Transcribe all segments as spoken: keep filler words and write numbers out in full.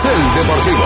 Carrusel Deportivo.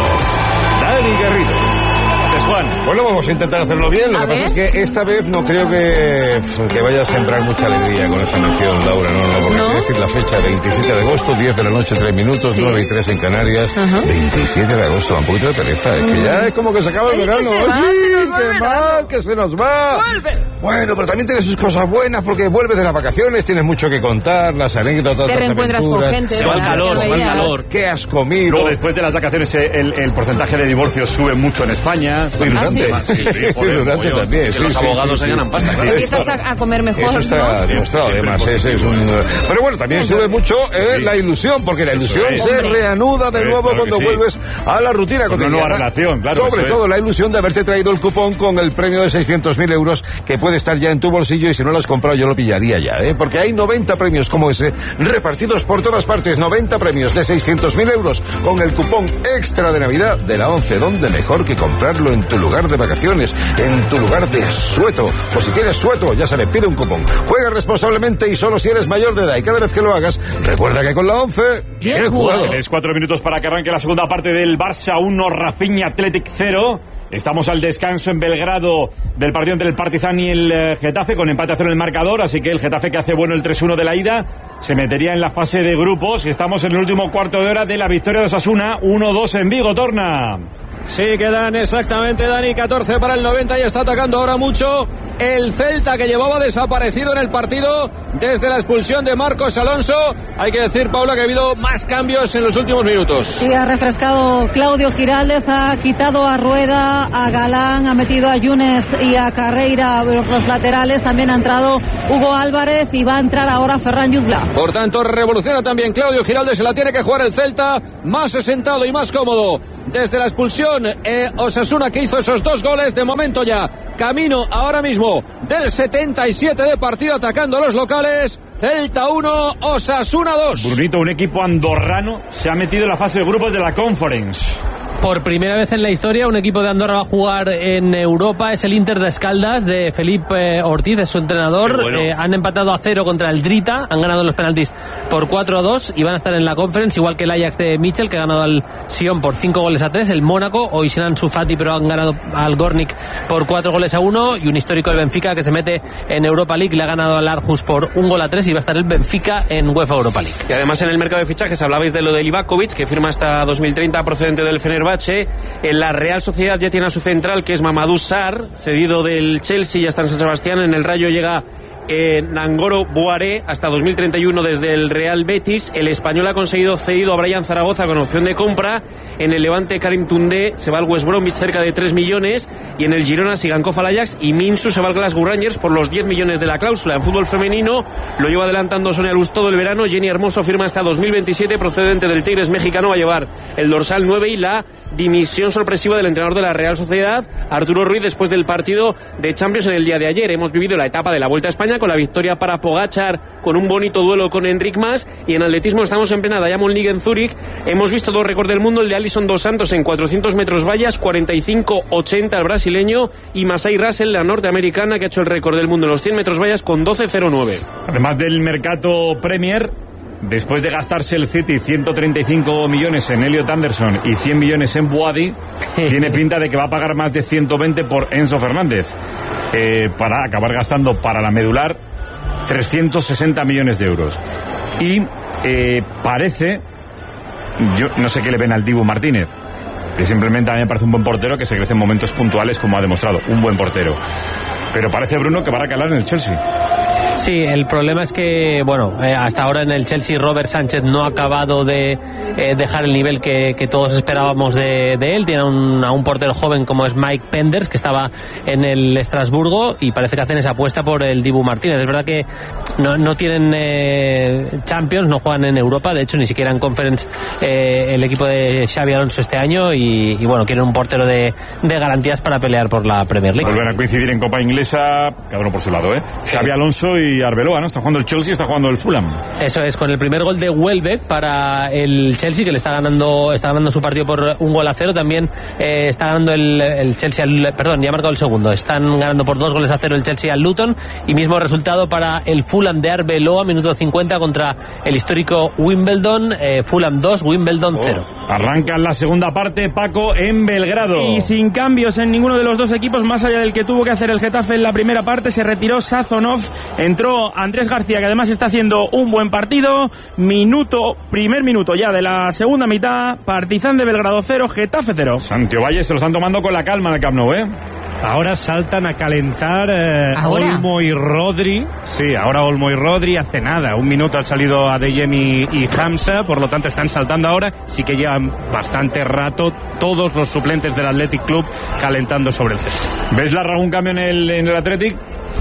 Dani Garrido. Juan. Bueno, vamos a intentar hacerlo bien. Lo a que ver. pasa es que esta vez no creo que, que vaya a sembrar mucha alegría con esta mención, Laura. No, no, porque ¿No? quiere decir la fecha, veintisiete de agosto, diez de la noche, tres minutos, Sí. nueve y tres en Canarias. Ajá. veintisiete de agosto, da un poquito de pereza. Es que ya es como que se acaba el Ay, que verano. se va, ¡Ay, se nos va el qué verano! mal, que se nos va! ¡Vuelve! Bueno, pero también tiene sus cosas buenas porque vuelves de las vacaciones, tienes mucho que contar, las anécdotas, Te las reencuentras con aventuras. gente. Se va el ¿verdad? calor, Que se va el veías. calor. ¿Qué has comido? Luego, después de las vacaciones, el, el porcentaje de divorcios sube mucho en España. Y durante, ¿Ah, Sí, sí, joder, durante mogollón. también. Que sí, los sí, abogados sí, se sí. ganan pasta. Sí, claro. Empiezas a, a comer mejor, Eso está ¿no? demostrado, Siempre además. Ese es un... Pero bueno, también sube mucho eh, Sí. la ilusión, porque la Eso ilusión es. se Hombre. reanuda de Eso es, nuevo claro cuando que sí. vuelves a la rutina Con una cotidiana. nueva relación, claro, Sobre eso es. todo la ilusión de haberte traído el cupón con el premio de seiscientos mil euros que puede estar ya en tu bolsillo, y si no lo has comprado yo lo pillaría ya, ¿eh? Porque hay noventa premios como ese repartidos por todas partes. noventa premios de seiscientos mil euros con el cupón extra de Navidad de la ONCE. ¿Dónde mejor que comprarlo? En tu lugar de vacaciones, en tu lugar de sueto. O si tienes sueto, ya sabes, pide un cupón. Juega responsablemente y solo si eres mayor de edad. Y cada vez que lo hagas, recuerda que con la ONCE, Bien jugado. Es cuatro minutos para que arranque la segunda parte del Barça uno, Rafinha Athletic cero. Estamos al descanso en Belgrado del partido entre el Partizan y el eh, Getafe, con empate a cero en el marcador, así que el Getafe, que hace bueno el tres uno de la ida, se metería en la fase de grupos. Estamos en el último cuarto de hora de la victoria de Osasuna, uno dos en Vigo, Torna. Sí, quedan exactamente, Dani, catorce para el noventa y está atacando ahora mucho el Celta, que llevaba desaparecido en el partido desde la expulsión de Marcos Alonso. Hay que decir, Paula, que ha habido más cambios en los últimos minutos. Sí, ha refrescado Claudio Giraldez, ha quitado a Rueda, a Galán, ha metido a Yunes y a Carreira los laterales. También ha entrado Hugo Álvarez y va a entrar ahora Ferran Jutgla. Por tanto, revoluciona también Claudio Giraldez, se la tiene que jugar el Celta, más asentado y más cómodo desde la expulsión. Eh, Osasuna, que hizo esos dos goles, de momento ya camino ahora mismo del setenta y siete de partido, atacando a los locales. Celta uno, Osasuna dos. Brunito, un equipo andorrano se ha metido en la fase de grupos de la Conference. Por primera vez en la historia, un equipo de Andorra va a jugar en Europa. Es el Inter de Escaldas, de Felipe Ortiz, es su entrenador. Bueno. Eh, han empatado a cero contra el Drita, han ganado los penaltis por cuatro a dos y van a estar en la Conference, igual que el Ajax de Mitchell, que ha ganado al Sion por cinco goles a tres. El Mónaco, hoy sin Ansu Fati, pero han ganado al Gornik por cuatro goles a uno. Y un histórico, el Benfica, que se mete en Europa League, le ha ganado al Aarhus por un gol a tres, y va a estar el Benfica en UEFA Europa League. Y además, en el mercado de fichajes hablabais de lo de Livakovic, que firma hasta dos mil treinta procedente del Fenerbahce. En la Real Sociedad ya tiene a su central, que es Mamadou Sarr, cedido del Chelsea, ya está en San Sebastián. En el Rayo llega eh, Nangoro Boaré hasta dos mil treinta y uno desde el Real Betis. El español ha conseguido cedido a Brian Zaragoza con opción de compra. En el Levante, Karim Toundé se va al West Bromwich cerca de tres millones. Y en el Girona, Sigankov al Ajax, y Minsu se va al Glasgow Rangers por los diez millones de la cláusula. En fútbol femenino lo lleva adelantando Sonia Luz todo el verano. Jenny Hermoso firma hasta dos mil veintisiete, procedente del Tigres mexicano, va a llevar el dorsal nueve y la dimisión sorpresiva del entrenador de la Real Sociedad, Arturo Ruiz, después del partido de Champions en el día de ayer. Hemos vivido la etapa de la Vuelta a España con la victoria para Pogačar, con un bonito duelo con Enric Mas, y en atletismo estamos en plena Diamond League en Zúrich. Hemos visto dos récords del mundo, el de Alison dos Santos en cuatrocientos metros vallas, cuarenta y cinco ochenta el brasileño, y Masai Russell, la norteamericana, que ha hecho el récord del mundo en los cien metros vallas con doce cero nueve. Además del mercado Premier, después de gastarse el City ciento treinta y cinco millones en Elliot Anderson y cien millones en Boadi, tiene pinta de que va a pagar más de ciento veinte por Enzo Fernández, eh, para acabar gastando para la medular trescientos sesenta millones de euros. Y eh, parece, yo no sé qué le ven al Dibu Martínez, que simplemente a mí me parece un buen portero que se crece en momentos puntuales, como ha demostrado, un buen portero. Pero parece, Bruno, que va a calar en el Chelsea. Sí, el problema es que, bueno, eh, hasta ahora en el Chelsea Robert Sánchez no ha acabado de eh, dejar el nivel que, que todos esperábamos de, de él. Tiene a un, a un portero joven como es Mike Penders, que estaba en el Estrasburgo, y parece que hacen esa apuesta por el Dibu Martínez. Es verdad que no, no tienen eh, Champions, no juegan en Europa, de hecho ni siquiera en Conference eh, el equipo de Xabi Alonso este año, y, y bueno, quieren un portero de, de garantías para pelear por la Premier League. Vuelven a coincidir en Copa Inglesa, cada uno por su lado, ¿eh? Xabi Alonso y y Arbeloa, ¿no? Está jugando el Chelsea, está jugando el Fulham. Eso es, con el primer gol de Welbeck para el Chelsea, que le está ganando está ganando su partido por un gol a cero. También eh, está ganando el, el Chelsea, al, perdón, ya ha marcado el segundo. Están ganando por dos goles a cero el Chelsea al Luton. Y mismo resultado para el Fulham de Arbeloa, minuto cincuenta, contra el histórico Wimbledon. Eh, Fulham dos, Wimbledon cero. Oh. Arranca la segunda parte, Paco, en Belgrado. Y sin cambios en ninguno de los dos equipos, más allá del que tuvo que hacer el Getafe en la primera parte. Se retiró Sazonov, entró Andrés García, que además está haciendo un buen partido. Minuto, primer minuto ya de la segunda mitad. Partizan de Belgrado cero, Getafe cero. Santiago Valle se lo están tomando con la calma en el Camp Nou, ¿eh? Ahora saltan a calentar eh, Olmo y Rodri. Sí, ahora Olmo y Rodri hace nada. Un minuto han salido Adeyemi y Hamza, por lo tanto están saltando ahora. Sí que llevan bastante rato todos los suplentes del Athletic Club calentando sobre el césped. ¿Ves, Larra, algún cambio en el, en el Athletic?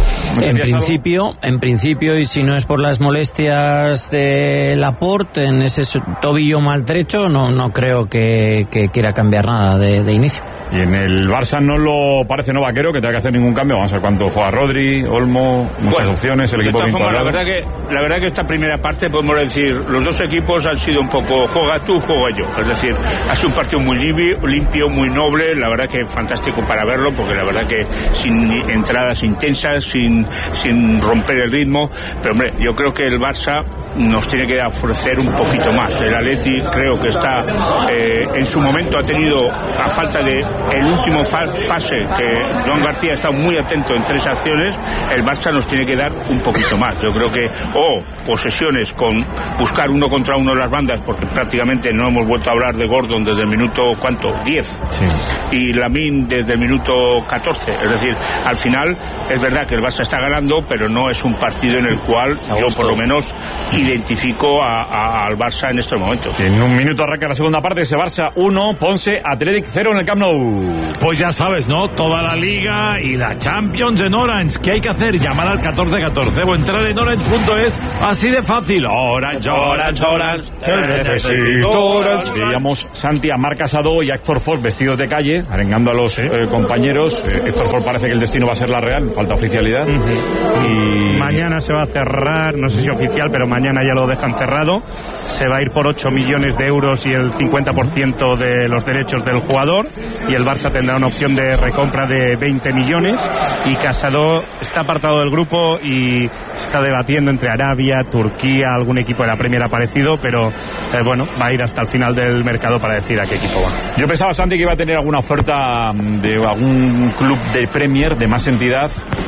En principio, algo? en principio, y si no es por las molestias de Laporte en ese tobillo maltrecho, no, no creo que, que quiera cambiar nada de, de inicio. Y en el Barça no lo parece no Vaquero que tenga que hacer ningún cambio. Vamos a ver cuánto juega Rodri, Olmo, muchas bueno, opciones, el equipo de bien forma, la cuadrado. verdad que la verdad que esta primera parte podemos decir, los dos equipos han sido un poco juega tú, juego yo. Es decir, ha sido un partido muy limpio, limpio, muy noble, la verdad que fantástico para verlo, porque la verdad que sin entradas intensas, sin sin romper el ritmo, pero hombre, yo creo que el Barça nos tiene que ofrecer un poquito más. El Atleti creo que está eh, en su momento ha tenido, a falta de el último pase, que Joan García ha estado muy atento en tres acciones, el Barça nos tiene que dar un poquito más. Yo creo que o oh, posesiones con buscar uno contra uno en las bandas, porque prácticamente no hemos vuelto a hablar de Gordon desde el minuto ¿cuánto? diez, sí. Y Lamine desde el minuto catorce. Es decir, al final es verdad que el Barça está ganando, pero no es un partido en el cual yo por lo menos identifico a, a, al Barça en estos momentos. En un minuto arranca la segunda parte, ese Barça uno, Ponce, Athletic cero en el Camp Nou. Pues ya sabes, ¿no? Toda la Liga y la Champions en Orange. ¿Qué hay que hacer? Llamar al catorce catorce o entrar en orange punto es. Así de fácil. Orange, Orange, Orange. ¿Qué necesito? Orange. Veíamos Santi a Marc Casado y a Héctor Ford vestidos de calle, arengando a los eh, compañeros. Eh, Héctor Ford parece que el destino va a ser la Real, falta oficialidad. Uh-huh. Y mañana se va a cerrar, no sé si oficial, pero mañana ya lo dejan cerrado. Se va a ir por ocho millones de euros y el cincuenta por ciento de los derechos del jugador, y el Barça tendrá una opción de recompra de veinte millones, y Casado está apartado del grupo y está debatiendo entre Arabia, Turquía, algún equipo de la Premier aparecido, pero eh, bueno, va a ir hasta el final del mercado para decir a qué equipo va. Yo pensaba, Santi, que iba a tener alguna oferta de algún club de Premier, de más entidad,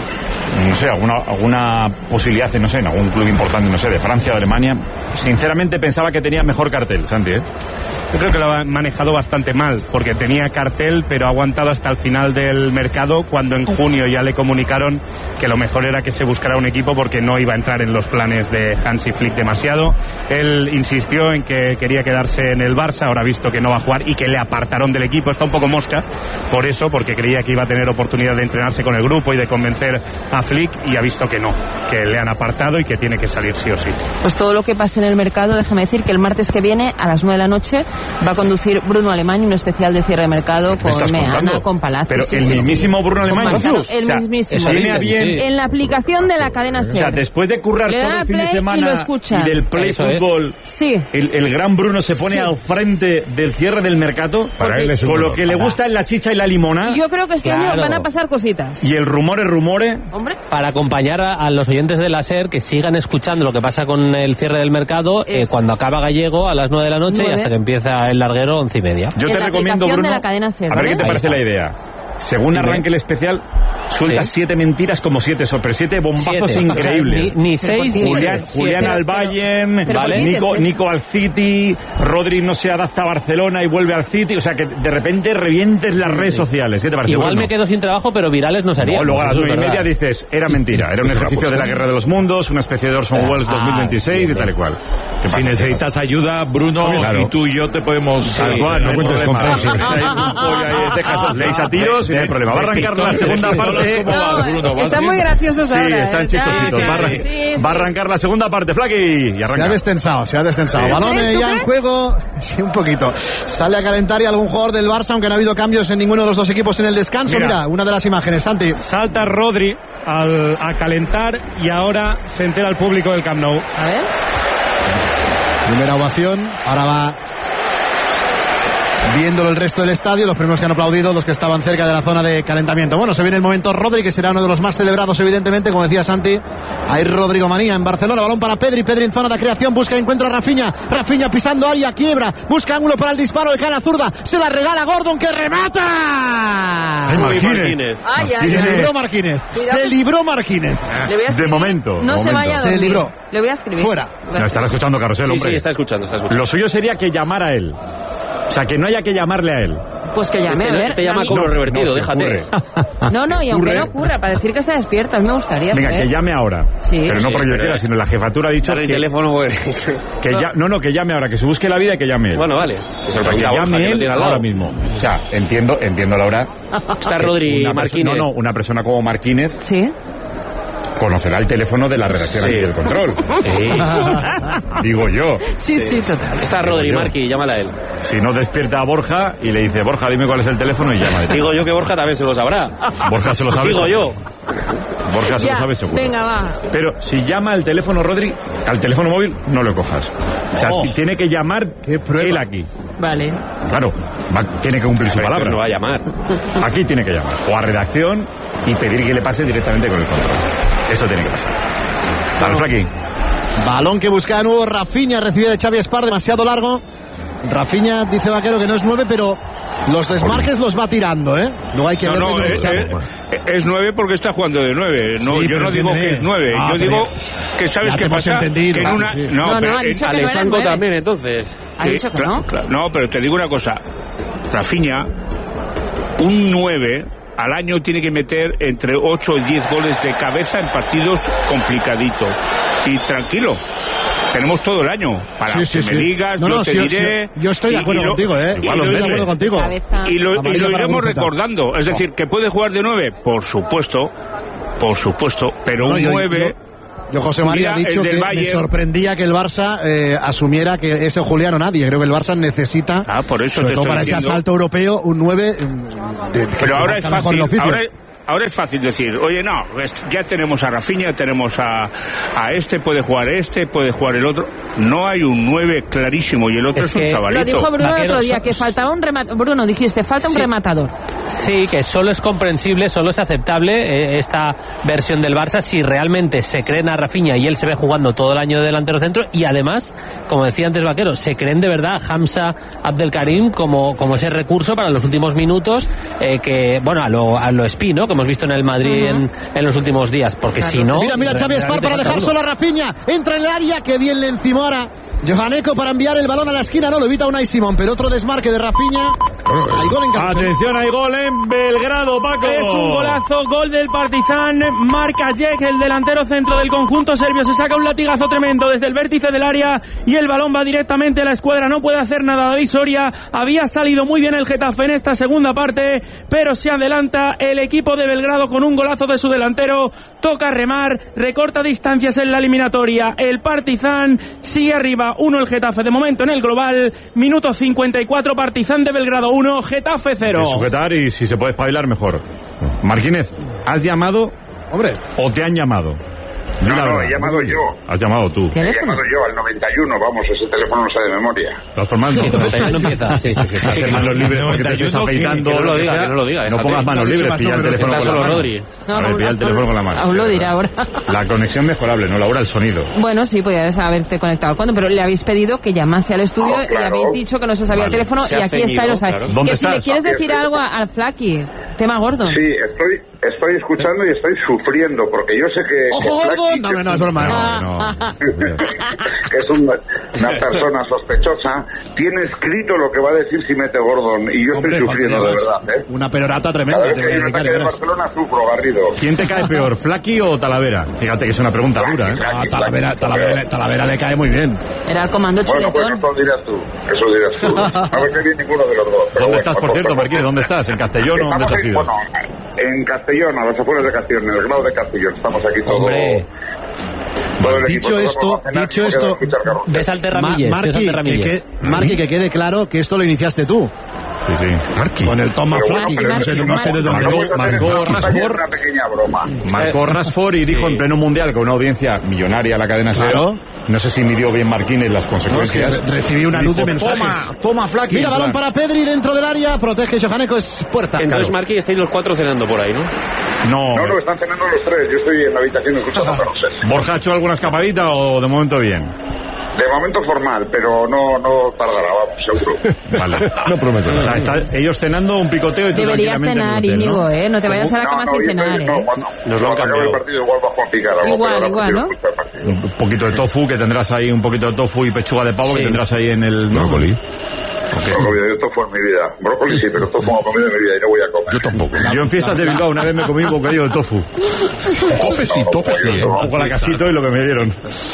no sé, alguna, alguna posibilidad, no sé, en algún club importante, no sé, de Francia, de Alemania. Sinceramente pensaba que tenía mejor cartel, Santi, ¿eh? Yo creo que lo ha manejado bastante mal, porque tenía cartel, pero ha aguantado hasta el final del mercado, cuando en junio ya le comunicaron que lo mejor era que se buscara un equipo, porque no iba a entrar en los planes de Hansi Flick demasiado. Él insistió en que quería quedarse en el Barça, ahora ha visto que no va a jugar y que le apartaron del equipo. Está un poco mosca por eso, porque creía que iba a tener oportunidad de entrenarse con el grupo y de convencer a Flick, y ha visto que no, que le han apartado y que tiene que salir sí o sí. Pues todo lo que pase en el mercado, déjame decir que el martes que viene a las nueve de la noche va a conducir Bruno Alemany un especial de cierre de mercado con Meana, contando? Con Palacio. Pero sí, el sí, mismísimo sí. Bruno Alemany. El o sea, mismísimo. Viene bien. Sí. En la aplicación de la cadena SER. O sea, después de currar Le todo el fin de semana y, lo escucha. y del play Eso fútbol, sí. el, el gran Bruno se pone sí. al frente del cierre del mercado, para él es con lo honor. que le gusta es la chicha y la limona. Y yo creo que este Claro. año van a pasar cositas. Y el rumore, rumore. Hombre. Para acompañar a, a los oyentes de la SER que sigan escuchando lo que pasa con el cierre del mercado, eh, cuando acaba Gallego a las nueve de la noche nueve. Y hasta que empieza el larguero once y media. Yo en te la recomiendo, aplicación Bruno, de la cadena SER, a ver ¿vale? qué te parece la idea. Según arranque el especial, suelta Sí. siete mentiras como siete, pero siete bombazos Siete. increíbles. O sea, ni, ni seis ni Julián, tres. Julián Siete. al Bayern, pero ¿por qué Nico, dices eso? Nico al City, Rodri no se adapta a Barcelona y vuelve al City. O sea, que de repente revientes las redes sociales. ¿Qué te parece? Igual Bruno? me quedo sin trabajo, pero virales no serían. No, luego a las Eso es nueve y verdad. media dices, era mentira, era un ejercicio de la guerra de los mundos, una especie de Orson Welles dos mil veintiséis y tal y cual. ¿Qué Si pasa? necesitas ayuda, Bruno, Claro. y tú y yo te podemos... Tal Sí, cual, no hay cuentes con problema. Francis. Traéis un pollo ahí de Texas, os leéis a tiros y no hay problema. Va a arrancar la segunda parte. ¿Cómo vas, Bruno? ¿Vas Están bien? muy graciosos Sí, ahora. están ¿eh? chistositos. Sí, Va a arran- sí, sí. va a arrancar la segunda parte, Flaky. Y Se ha arranca. destensado, se ha destensado. ¿Sí? Balones ¿Tú ya en crees? juego. Sí, un poquito. Sale a calentar y algún jugador del Barça, aunque no ha habido cambios en ninguno de los dos equipos en el descanso. Mira. Mira, una de las imágenes, Santi. Salta Rodri al, a calentar y ahora se entera el público del Camp Nou. A ver. Primera ovación, ahora va viéndolo el resto del estadio, los primeros que han aplaudido, los que estaban cerca de la zona de calentamiento. Bueno, se viene el momento Rodri, que será uno de los más celebrados, evidentemente, como decía Santi. Hay Rodrigo Manía en Barcelona, balón para Pedri, Pedri en zona de creación, busca y encuentra a Rafinha, Rafinha pisando área, quiebra, busca ángulo para el disparo de cara zurda, se la regala Gordon, que remata. Ay, Marquínez. Ay, ay, se ay. libró Marquínez, se libró Marquínez. De momento. No de se momento. vaya a Se dormir. libró. Le voy a escribir. Fuera. No, estará escuchando Carrusel, Sí, hombre. sí, está escuchando, está escuchando. Lo suyo sería que llamara a él. O sea, que no haya que llamarle a él. Pues que llame, Este, a ver. este llama a mí- cobro revertido, no se déjate. ocurre. No, no, y aunque ocurre. no ocurra, para decir que está despierto, a mí me gustaría Venga, saber. que llame ahora. Sí. Pero no Sí, porque yo pero- quiera, sino la jefatura ha dicho Dale que, el teléfono, pues. que ya, no, no, que llame ahora, que se busque la vida y que llame él. Bueno, vale. Que se O lo sea, que pregunta a Borja, llame que lo él tiene al lado. ahora mismo. O sea, entiendo, entiendo Laura. Está que Rodri una perso- Marquínez. No, no, una persona como Marquínez Sí. conocerá el teléfono de la redacción Sí. aquí del control. Digo yo. Sí, sí, total. Está Rodri Marqui, llámala a él. Si no despierta a Borja y le dice, Borja, dime cuál es el teléfono y llama. Digo yo que Borja también se lo sabrá. Borja se lo sabe. Digo yo. Borja se Ya, lo sabe seguro. venga, va. Pero si llama al teléfono Rodri, al teléfono móvil, no lo cojas. O sea, Oh. tiene que llamar Qué prueba. él aquí. Vale. Claro, va- tiene que cumplir su Pero palabra. no va a llamar. Aquí tiene que llamar. O a redacción y pedir que le pase directamente con el control. Eso tiene que pasar. Vamos aquí. Balón que busca de nuevo Rafinha, recibe de Xavi Espar, demasiado largo. Rafinha dice Vaquero que no es nueve, pero los desmarques los va tirando, ¿eh? Luego hay que No, ver no, dónde eh, los saca. eh, es nueve porque está jugando de nueve. No, Sí, yo pero no digo entiéndeme. que es nueve. Ah, yo pero digo ya- que sabes ya qué te hemos pasa. entendido, Que en sí, una, sí. No, no, pero ha en- dicho que no era Alessandro nueve. también, entonces. Ha Sí, dicho que cla- no. cla- no, pero te digo una cosa. Rafinha, un nueve al año tiene que meter entre ocho y diez goles de cabeza en partidos complicaditos. Y tranquilo, tenemos todo el año para Sí, sí, que sí. me digas, No, yo no, te sí, diré. sí, yo estoy de y- acuerdo y lo- contigo, ¿eh? y Igual lo estoy de iré- acuerdo contigo. Cabeza. Y lo, y Amarillo lo para iremos Guruceta. recordando. Es decir, que puede jugar de nueve, por supuesto, por supuesto, pero No, un yo- nueve. yo- Yo, José María, Mira, ha dicho el del que me Bayern. sorprendía que el Barça eh, asumiera que ese Julián o nadie. Creo que el Barça necesita, Ah, por eso sobre te todo estoy para ese diciendo. asalto europeo, un nueve. mm, de- que Pero ahora es conozca mejor el fácil, oficio. ahora, ahora es fácil decir, oye, no, es- ya tenemos a Rafinha, tenemos a, a este, puede jugar este, puede jugar el otro. No hay un nueve clarísimo y el otro Es es, un que- chavalito. Lo dijo Bruno el Vaquero, otro día, so- que faltaba un rematador. Bruno, dijiste, falta un Sí. rematador. Sí, que solo es comprensible, solo es aceptable eh, esta versión del Barça si realmente se creen a Rafinha y él se ve jugando todo el año de delantero centro y además, como decía antes Vaquero, se creen de verdad a Hamza Abdelkarim como, como ese recurso para los últimos minutos eh, que, bueno, a lo, a lo Espí, ¿no? Que hemos visto en el Madrid en, en los últimos días, porque si no... Mira, mira, Xavi Espar para dejar solo a Rafinha. Entra en el área, que bien le encimó ahora Johaneco para enviar el balón a la esquina. No, lo evita Unai Simón, pero otro desmarque de Rafinha. Hay gol en Carrusel. Atención, hay gol en Belgrado, Paco. Es un golazo, gol del Partizan. Marca Jek, el delantero centro del conjunto serbio. Se saca un latigazo tremendo desde el vértice del área y el balón va directamente a la escuadra. No puede hacer nada David Soria. Había salido muy bien el Getafe en esta segunda parte, pero se adelanta el equipo de Belgrado con un golazo de su delantero. Toca remar, recorta distancias en la eliminatoria. El Partizan sigue arriba, uno el Getafe. De momento en el global, minuto cincuenta y cuatro, Partizan de Belgrado uno, Getafe cero. Hay que sujetar y si se puede espabilar, mejor. Marquínez, ¿has llamado Hombre. o te han llamado? Di No, la no, verdad. he llamado yo. Has llamado tú. He llamado yo al noventa y uno, vamos, ese teléfono no sale de memoria. ¿Estás formando? Sí, noventa y uno empieza. Sí, sí, sí, sí. Hacer manos libres porque te estés afeitando. que no lo que diga, sea. que no lo diga, No déjate. pongas manos No ha dicho libres, más pilla el números. teléfono Está con la solo mano. Rodri. No, A ver, aún- pilla el teléfono con la mano. Aún lo dirá ahora. La conexión mejorable, no Laura, el sonido. Bueno, sí, podías haberte conectado cuando, pero le habéis pedido que llamase al estudio Oh, y le claro. habéis dicho que no se sabía Vale, el teléfono se y ha aquí está y lo ceñido, sabe. claro. ¿Dónde Que si le estás? quieres Aquí decir estoy. algo a- al Flaky, tema gordo. Sí, estoy, estoy escuchando y estoy sufriendo, porque yo sé que... ¡Ojo, que Gordon! Flaky, No, no, no, es broma. Ah. no. No, que es una, una persona sospechosa, tiene escrito lo que va a decir si mete Gordon, y yo Hombre, estoy sufriendo de faltaría verdad, ¿eh? más. Una perorata Cada tremenda. vez te que voy hay a un dedicar, ataque de verás. Barcelona sufro, Garrido. ¿Quién te cae peor, Flaky o Talavera? Fíjate que es una pregunta dura, ¿eh? Ah, Talavera, Talavera, Talavera le cae muy bien. Era el comando Bueno, pues chuletón. eso dirás tú, eso dirás tú. No me cae bien ninguno de los dos. pero ¿Dónde bueno, estás, por pues, cierto, pues, Marquínez? ¿Dónde estás? ¿En Castellón o dónde Estamos te has en, ido? bueno, en Castellón, a las afueras de Castellón, en el grado de Castellón. Estamos aquí todo... Hombre. todo el Dicho equipo, todos esto, vamos a cenar dicho y me quedo a esto, escuchar Carrusel. Ves al Ma- Terramilles, ves al Marqui, que, Terramilles. que- Marqui, que quede claro que esto lo iniciaste tú. Sí, sí. Marqui. Con el Thomas Flaky, que no sé, no sé de dónde. Marcó Rashford. Una pequeña broma. Marcó Rashford y dijo en pleno mundial con una audiencia millonaria la cadena SER. Claro. No sé si midió bien Marquínez las consecuencias. No, es que recibí una luz de mensajes. Toma, toma Flaky. Mira, balón para Pedri dentro del área. Protege Johaneko, es puerta. Entonces, Marqui, estáis los cuatro cenando por ahí, ¿no? No. No, no, están cenando los tres. Yo estoy en la habitación escuchando a Carlos. ¿Borja ha hecho alguna escapadita o de momento bien? De momento formal, pero no, no tardará, vamos, seguro. Vale, no prometo. O sea, está ellos cenando un picoteo y tú deberías cenar, hotel, Íñigo, ¿no? ¿eh? No te vayas a la cama no, sin no, cenar, no, ¿eh? Cuando, Nos lo han cuando acabe el partido igual bajo a picar algo. Igual, igual, ¿no? Un poquito de tofu, que tendrás ahí, un poquito de tofu y pechuga de pavo, sí, que tendrás ahí en el... Brócoli. Okay. Brócoli, yo tofu en mi vida. Brócoli sí, pero tofu no comí en mi vida y no voy a comer. Yo tampoco. Yo en fiestas de Bilbao una vez me comí un bocadillo de tofu. Tofe sí, tofe sí. ¿eh? Un poco la casito y lo que me dieron.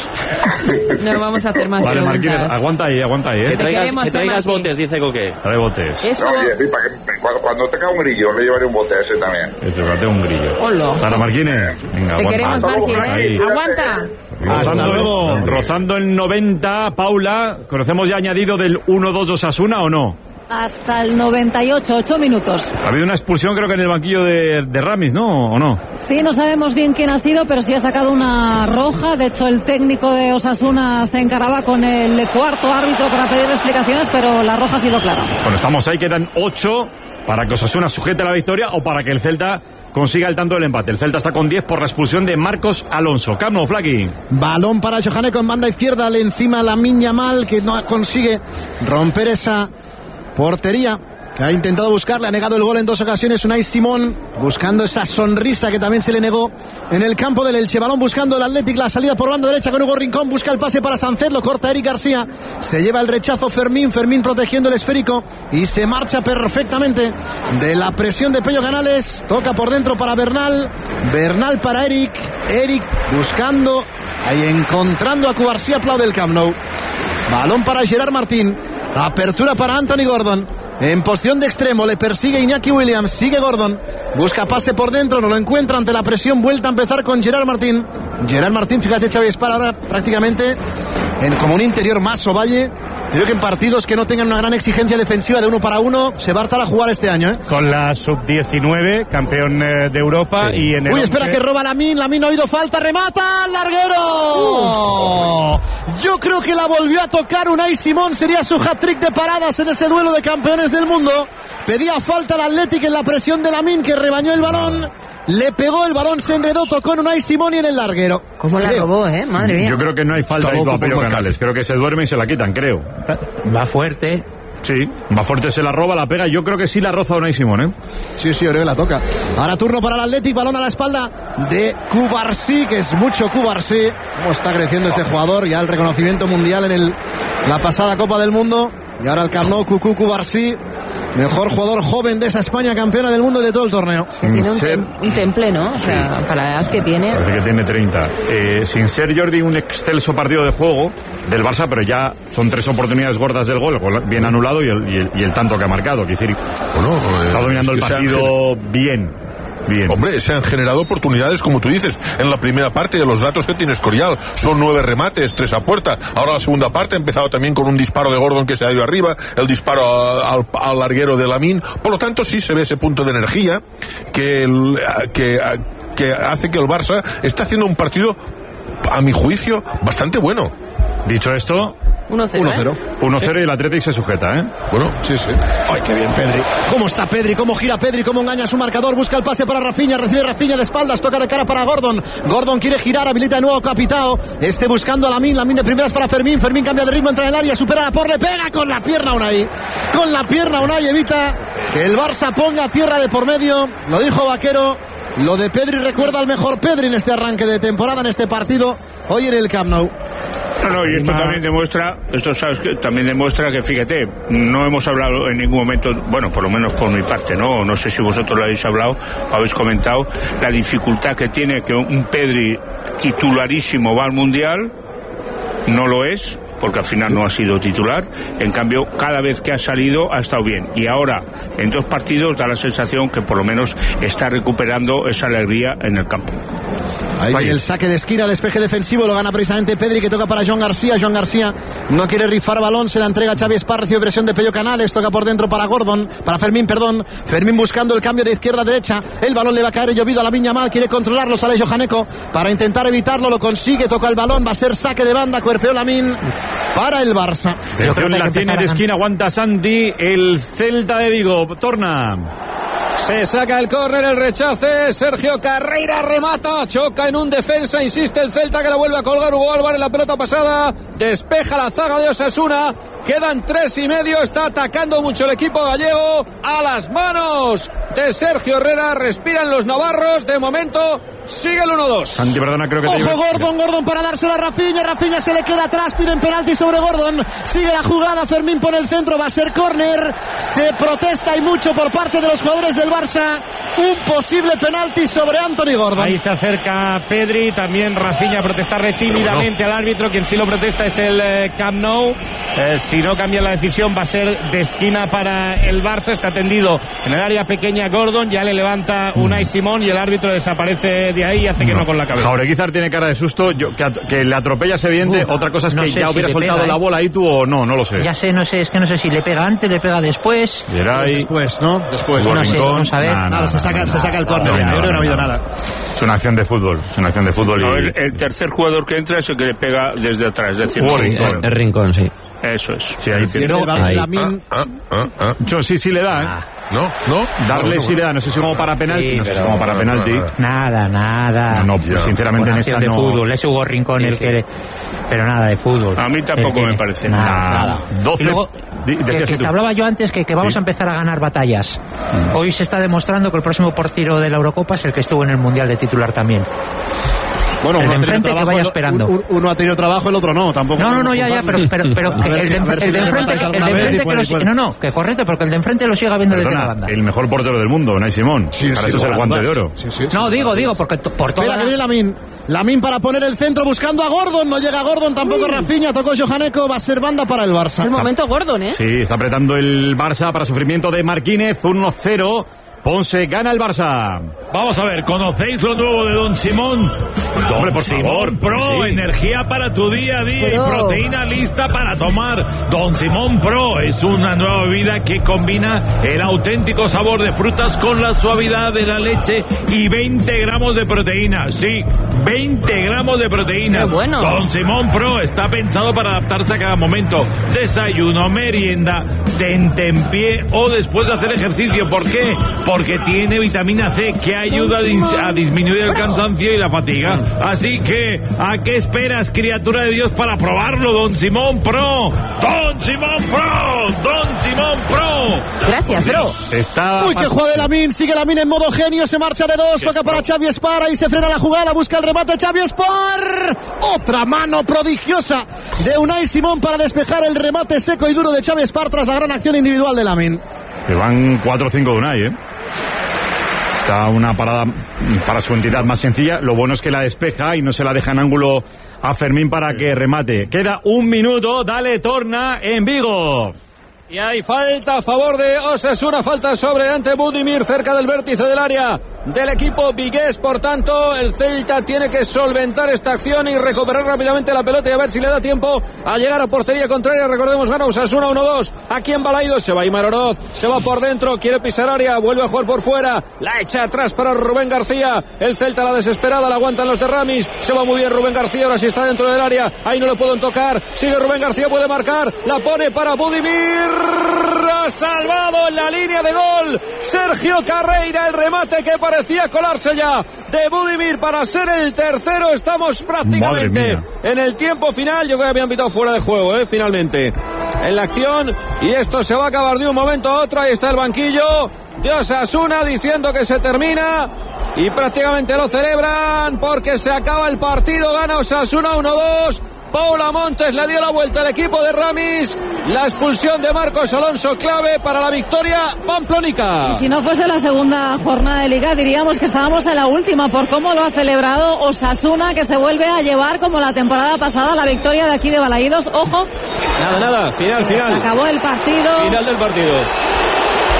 No vamos a hacer más vale, preguntas. Marquínez, aguanta ahí, aguanta ahí, ¿eh? Que traigas, que traigas botes, dice Coque. Trae botes. Eso... No, oye, sí, para que, cuando, cuando tenga un grillo le llevaré un bote a ese también. Eso, que tengo un grillo. Hola. Para Marquínez. Venga, te aguanta. queremos, Marquínez, ¿eh? Ahí. Aguanta. Hasta luego. Rozando el noventa, Paula, ¿conocemos ya añadido del uno dos de Osasuna o no? Hasta el noventa y ocho, ocho minutos. Ha habido una expulsión creo que en el banquillo de, de Ramis, ¿no? ¿O no? Sí, no sabemos bien quién ha sido, pero sí ha sacado una roja. De hecho, el técnico de Osasuna se encaraba con el cuarto árbitro para pedir explicaciones, pero la roja ha sido clara. Bueno, estamos ahí, quedan ocho para que Osasuna sujete la victoria o para que el Celta consiga el tanto del empate. El Celta está con diez por la expulsión de Marcos Alonso. Camp Nou, Flaky. Balón para Johaneko en banda izquierda, le encima Lamine Yamal, que no consigue romper esa portería que ha intentado buscar, le ha negado el gol en dos ocasiones Unai Simón, buscando esa sonrisa que también se le negó en el campo del Elche. Balón buscando el Athletic, la salida por banda derecha con Hugo Rincón, busca el pase para Sánchez, lo corta Eric García, se lleva el rechazo Fermín, Fermín protegiendo el esférico y se marcha perfectamente de la presión de Pello Canales, toca por dentro para Bernal, Bernal para Eric, Eric buscando, ahí encontrando a Cubarsí, aplaude el Camp Nou. Balón para Gerard Martín, apertura para Anthony Gordon. En posición de extremo le persigue Iñaki Williams, sigue Gordon, busca pase por dentro, no lo encuentra ante la presión, vuelta a empezar con Gerard Martín. Gerard Martín, fíjate, Xavi Espar ahora prácticamente en como un interior más Ovalle. Creo que en partidos que no tengan una gran exigencia defensiva de uno para uno, se va a hartar a jugar este año, ¿eh? Con la sub diecinueve, campeón eh, de Europa, sí. Y en el Uy, once... espera que roba Lamine, Lamine ha oído falta, remata, larguero. Uh. Yo creo que la volvió a tocar Unai Simón, sería su hat-trick de paradas en ese duelo de campeones del mundo. Pedía falta al Athletic en la presión de Lamine, que rebañó el balón. Le pegó el balón, se enredó, tocó en Unai Simón y en el larguero. ¿Cómo la robó, eh? Madre mía. Yo creo que no hay falta ahí para Pello Canales. Creo que se duerme y se la quitan, creo. Va fuerte. Sí, va fuerte, se la roba, la pega. Yo creo que sí la roza Unai Simón, ¿eh? Sí, sí, creo que la toca. Ahora turno para el Athletic, balón a la espalda de Cubarsí, que es mucho Cubarsí. Cómo está creciendo este jugador, ya el reconocimiento mundial en el, la pasada Copa del Mundo. Y ahora el Camp Nou, Cucú Cubarsí. Mejor jugador joven de esa España, campeona del mundo y de todo el torneo. Tiene un, tem un temple, ¿no? O sea, sí, para la edad que tiene. Parece que tiene treinta. Eh, sin ser Jordi un excelso partido de juego del Barça, pero ya son tres oportunidades gordas del gol, bien anulado y el, y el, y el tanto que ha marcado. Quiero decir, bueno, está dominando es el partido bien. Bien. Hombre, se han generado oportunidades, como tú dices, en la primera parte de los datos que tiene Escorial. Son nueve remates, tres a puerta. Ahora la segunda parte ha empezado también con un disparo de Gordon que se ha ido arriba, el disparo al, al larguero de Lamine. Por lo tanto, sí se ve ese punto de energía que, el, que, que hace que el Barça esté haciendo un partido, a mi juicio, bastante bueno. Dicho esto, uno cero. uno cero y el Athletic se sujeta, ¿eh? Bueno, sí, sí. Ay, qué bien, Pedri. ¿Cómo está Pedri? ¿Cómo gira Pedri? ¿Cómo engaña a su marcador? Busca el pase para Rafinha, recibe Rafinha de espaldas, toca de cara para Gordon. Gordon quiere girar, habilita de nuevo a Capitao. Este buscando a Lamine, Lamine de primeras para Fermín. Fermín cambia de ritmo, entra en el área, supera a Porle, pega con la pierna Unai. Con la pierna Unai evita que el Barça ponga tierra de por medio. Lo dijo Vaquero. Lo de Pedri recuerda al mejor Pedri en este arranque de temporada, en este partido, hoy en el Camp Nou. No, no, y esto también demuestra, esto sabes que también demuestra que, fíjate, no hemos hablado en ningún momento, bueno, por lo menos por mi parte, no, no sé si vosotros lo habéis hablado, o habéis comentado, la dificultad que tiene que un Pedri titularísimo va al Mundial, no lo es, porque al final no ha sido titular, en cambio cada vez que ha salido ha estado bien, y ahora en dos partidos da la sensación que por lo menos está recuperando esa alegría en el campo. Ahí viene el saque de esquina, despeje defensivo, lo gana precisamente Pedri, que toca para Joan García. Joan García no quiere rifar balón, se la entrega a Xavi Espar, recibe presión de Pello Canales, toca por dentro para Gordon, para Fermín, perdón. Fermín buscando el cambio de izquierda a derecha, el balón le va a caer llovido a Lamine Yamal, quiere controlarlo, sale Johaneco para intentar evitarlo, lo consigue, toca el balón, va a ser saque de banda, cuerpeó Lamine para el Barça. Pero la tiene de esquina, aguanta Santi, el Celta de Vigo, torna. Se saca el córner, el rechace, Sergio Carreira remata, choca en un defensa, insiste el Celta que la vuelve a colgar Hugo Álvarez, la pelota pasada, despeja la zaga de Osasuna, quedan tres y medio, está atacando mucho el equipo gallego, a las manos de Sergio Herrera, respiran los navarros, de momento sigue el uno dos. Santi, perdona, creo que te Ojo, llevo... Gordon, Gordon para dársela a Rafinha, Rafinha se le queda atrás, piden penalti sobre Gordon, sigue la jugada, Fermín pone el centro, va a ser córner, se protesta y mucho por parte de los jugadores del Barça, un posible penalti sobre Anthony Gordon. Ahí se acerca Pedri, también Rafinha a protestarle tímidamente al árbitro, quien sí lo protesta es el eh, Camp Nou, eh, si no cambia la decisión va a ser de esquina para el Barça, está tendido en el área pequeña Gordon, ya le levanta Unai Simón y el árbitro desaparece de ahí y hace que no, no con la cabeza. Jaureguizar tiene cara de susto, yo, que, que le atropella es evidente, uh, otra cosa es que no ya si hubiera soltado pega, la bola ahí tú o no, no lo sé. Ya sé, no sé, es que no sé si le pega antes, le pega después. Geray, después, ¿no? Después. No sé, vamos a ver. Nada, nada, se saca, se saca el córner, yo creo que no ha habido nada. Es una acción de fútbol, es una acción de fútbol. Y... No, el, el tercer jugador que entra es el que le pega desde atrás, es decir, sí, Rincón. El, el Rincón, sí. Eso es. Sí, ahí tiene. Ahí. Ah, ah, ah. Yo sí, sí le da, ¿eh? Ah. No, no. Darle no, sí no. le da, no sé si como para penalti, sí, no sé si pero... como para penalti. Nada, nada. No, no pues, sinceramente en esta de no... fútbol, es Hugo Rincón sí, el sí. que... Pero nada de fútbol. A mí tampoco me parece. Nada, nada. nada. doce... Y luego, Di, que, que te hablaba yo antes que, que vamos ¿sí? a empezar a ganar batallas. Mm. Hoy se está demostrando que el próximo portero de la Eurocopa es el que estuvo en el Mundial de titular también. Bueno, el uno de enfrente trabajo, que vaya esperando. Un, uno ha tenido trabajo, el otro no, tampoco. No, no, no, ya, ya, pero, pero, pero que el de enfrente, el de enfrente que lo siga. No, no, que correcto, porque el de enfrente lo siga viendo desde la banda. El mejor portero del mundo, Unai Simón. Sí, para sí, eso es el guante de oro. Sí, sí, no, sí, digo, digo, porque por toda Espera, que viene Lamine. Lamine para poner el centro buscando a Gordon. No llega Gordon, tampoco Rafinha. Tocó Johaneco. Va a ser banda para el Barça. El momento Gordon, ¿eh? Sí, está apretando el Barça para sufrimiento de Marquínez. uno cero. Ponce gana el Barça. Vamos a ver, ¿conocéis lo nuevo de Don Simón? Don Hombre, por Simón favor, Pro, sí. energía para tu día a día Pro. y proteína lista para tomar. Don Simón Pro es una nueva bebida que combina el auténtico sabor de frutas con la suavidad de la leche y veinte gramos de proteína. Sí, veinte gramos de proteína. Qué bueno. Don Simón Pro está pensado para adaptarse a cada momento. Desayuno, merienda, tentempié o después de hacer ejercicio. ¿Por qué? Porque tiene vitamina C que ayuda a, dis- a disminuir el cansancio y la fatiga. Así que, ¿a qué esperas, criatura de Dios, para probarlo, Don Simón Pro? Don Simón Pro, Don Simón Pro. Gracias, bro. Está... Uy, que juega de Lamine, sigue Lamine en modo genio, se marcha de dos, toca para Xavi Espar, y se frena la jugada, busca el remate Xavi Espar. Otra mano prodigiosa de Unai Simón para despejar el remate seco y duro de Xavi Espar tras la gran acción individual de Lamine. Que van cuatro cinco de Unai, ¿eh? Está una parada para su entidad más sencilla. Lo bueno es que la despeja y no se la deja en ángulo a Fermín para que remate. Queda un minuto, dale, torna en Vigo. Y hay falta a favor de Osasuna, falta sobre ante Budimir cerca del vértice del área del equipo vigués. Por tanto, el Celta tiene que solventar esta acción y recuperar rápidamente la pelota y a ver si le da tiempo a llegar a portería contraria. Recordemos, gana Osasuna uno dos. Aquí en Balaidos se va Aimar Oroz, se va por dentro, quiere pisar área, vuelve a jugar por fuera, la echa atrás para Rubén García. El Celta la desesperada, la aguantan los de Ramis, se va muy bien Rubén García, ahora sí está dentro del área, ahí no le pueden tocar, sigue Rubén García, puede marcar, la pone para Budimir. Ha salvado en la línea de gol Sergio Carreira, el remate que parecía colarse ya de Budimir para ser el tercero. Estamos prácticamente en el tiempo final. Yo creo que habían pitado fuera de juego, eh, finalmente en la acción, y esto se va a acabar de un momento a otro. Ahí está el banquillo de Osasuna diciendo que se termina y prácticamente lo celebran porque se acaba el partido. Gana Osasuna uno dos. Paula Montes le dio la vuelta al equipo de Ramis. La expulsión de Marcos Alonso, clave para la victoria pamplónica. Y si no fuese la segunda jornada de Liga, diríamos que estábamos en la última por cómo lo ha celebrado Osasuna, que se vuelve a llevar como la temporada pasada la victoria de aquí de Balaidos. Ojo. Nada, nada, final, final. Se acabó el partido. Final del partido.